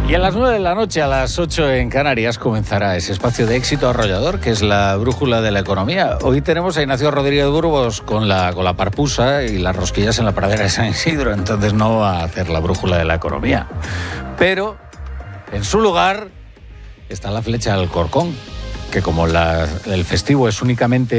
Y a las 9 de la noche, a las 8 en Canarias, comenzará ese espacio de éxito arrollador que es la brújula de la economía. Hoy tenemos a Ignacio Rodríguez Burgos con la parpusa y las rosquillas en la pradera de San Isidro, entonces no va a hacer la brújula de la economía. Pero en su lugar está la flecha del Alcorcón, que como el festivo es únicamente